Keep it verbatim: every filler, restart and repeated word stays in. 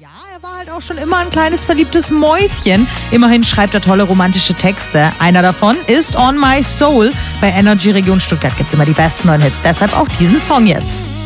Ja, er war halt auch schon immer ein kleines verliebtes Mäuschen. Immerhin schreibt er tolle romantische Texte. Einer davon ist On My Soul. Bei Energy Region Stuttgart gibt es immer die besten neuen Hits. Deshalb auch diesen Song jetzt.